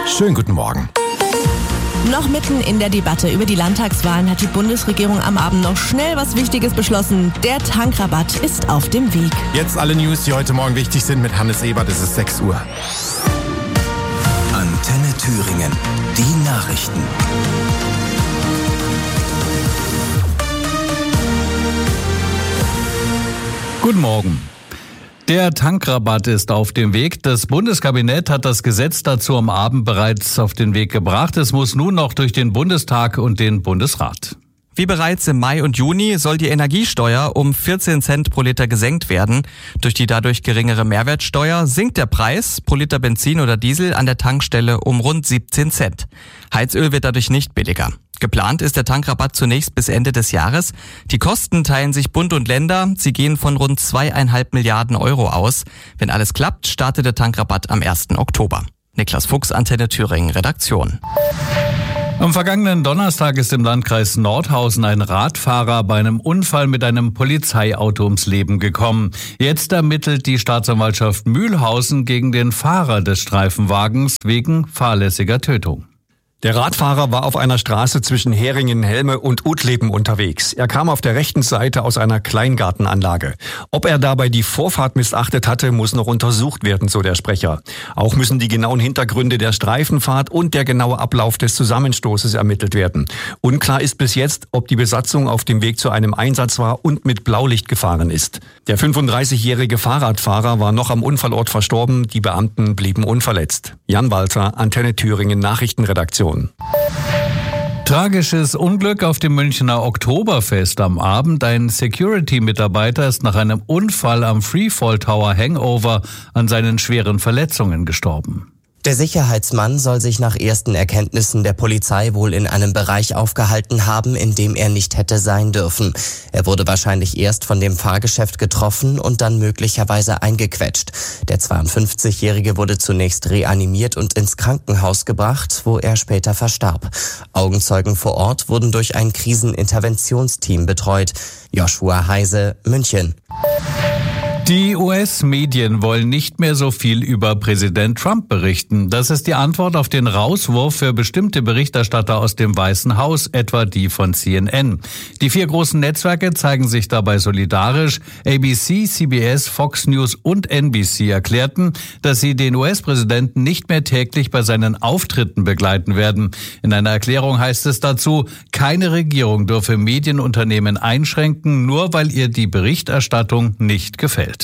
Schönen guten Morgen. Noch mitten in der Debatte über die Landtagswahlen hat die Bundesregierung am Abend noch schnell was Wichtiges beschlossen. Der Tankrabatt ist auf dem Weg. Jetzt alle News, die heute Morgen wichtig sind mit Hannes Ebert. Es ist 6 Uhr. Antenne Thüringen. Die Nachrichten. Guten Morgen. Der Tankrabatt ist auf dem Weg. Das Bundeskabinett hat das Gesetz dazu am Abend bereits auf den Weg gebracht. Es muss nun noch durch den Bundestag und den Bundesrat. Wie bereits im Mai und Juni soll die Energiesteuer um 14 Cent pro Liter gesenkt werden. Durch die dadurch geringere Mehrwertsteuer sinkt der Preis pro Liter Benzin oder Diesel an der Tankstelle um rund 17 Cent. Heizöl wird dadurch nicht billiger. Geplant ist der Tankrabatt zunächst bis Ende des Jahres. Die Kosten teilen sich Bund und Länder. Sie gehen von rund 2,5 Milliarden Euro aus. Wenn alles klappt, startet der Tankrabatt am 1. Oktober. Niklas Fuchs, Antenne Thüringen, Redaktion. Am vergangenen Donnerstag ist im Landkreis Nordhausen ein Radfahrer bei einem Unfall mit einem Polizeiauto ums Leben gekommen. Jetzt ermittelt die Staatsanwaltschaft Mühlhausen gegen den Fahrer des Streifenwagens wegen fahrlässiger Tötung. Der Radfahrer war auf einer Straße zwischen Heringen-Helme und Utleben unterwegs. Er kam auf der rechten Seite aus einer Kleingartenanlage. Ob er dabei die Vorfahrt missachtet hatte, muss noch untersucht werden, so der Sprecher. Auch müssen die genauen Hintergründe der Streifenfahrt und der genaue Ablauf des Zusammenstoßes ermittelt werden. Unklar ist bis jetzt, ob die Besatzung auf dem Weg zu einem Einsatz war und mit Blaulicht gefahren ist. Der 35-jährige Fahrradfahrer war noch am Unfallort verstorben. Die Beamten blieben unverletzt. Jan Walter, Antenne Thüringen, Nachrichtenredaktion. Tragisches Unglück auf dem Münchner Oktoberfest am Abend. Ein Security-Mitarbeiter ist nach einem Unfall am Freefall Tower Hangover an seinen schweren Verletzungen gestorben. Der Sicherheitsmann soll sich nach ersten Erkenntnissen der Polizei wohl in einem Bereich aufgehalten haben, in dem er nicht hätte sein dürfen. Er wurde wahrscheinlich erst von dem Fahrgeschäft getroffen und dann möglicherweise eingequetscht. Der 52-Jährige wurde zunächst reanimiert und ins Krankenhaus gebracht, wo er später verstarb. Augenzeugen vor Ort wurden durch ein Kriseninterventionsteam betreut. Joshua Heise, München. Die US-Medien wollen nicht mehr so viel über Präsident Trump berichten. Das ist die Antwort auf den Rauswurf für bestimmte Berichterstatter aus dem Weißen Haus, etwa die von CNN. Die 4 großen Netzwerke zeigen sich dabei solidarisch. ABC, CBS, Fox News und NBC erklärten, dass sie den US-Präsidenten nicht mehr täglich bei seinen Auftritten begleiten werden. In einer Erklärung heißt es dazu, keine Regierung dürfe Medienunternehmen einschränken, nur weil ihr die Berichterstattung nicht gefällt.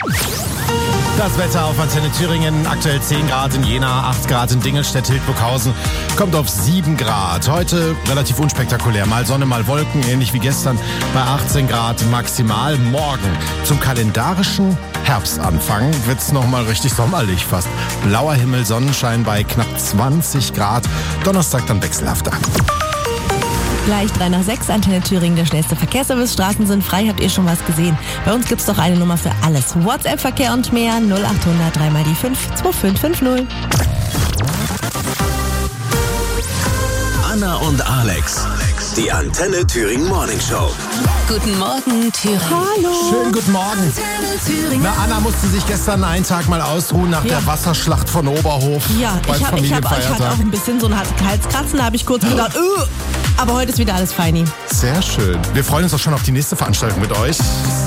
Das Wetter auf Antenne Thüringen, aktuell 10 Grad in Jena, 8 Grad in Dingelstedt-Hildburghausen, kommt auf 7 Grad. Heute relativ unspektakulär, mal Sonne, mal Wolken, ähnlich wie gestern, bei 18 Grad maximal. Morgen zum kalendarischen Herbstanfang wird's nochmal richtig sommerlich fast. Blauer Himmel, Sonnenschein bei knapp 20 Grad. Donnerstag dann wechselhafter. Gleich 3 nach 6, Antenne Thüringen, der schnellste Verkehrsservice. Straßen sind frei, habt ihr schon was gesehen? Bei uns gibt's doch eine Nummer für alles. WhatsApp-Verkehr und mehr, 0800 3 mal die 5 2550. Anna und Alex, die Antenne Thüringen Morning Show. Guten Morgen, Thüringen. Hallo. Schönen guten Morgen. Na, Anna musste sich gestern einen Tag mal ausruhen nach der Wasserschlacht von Oberhof. Ja, ich hatte auch ein bisschen so ein Halskratzen, da habe ich kurz gedacht, aber heute ist wieder alles feini. Sehr schön. Wir freuen uns auch schon auf die nächste Veranstaltung mit euch.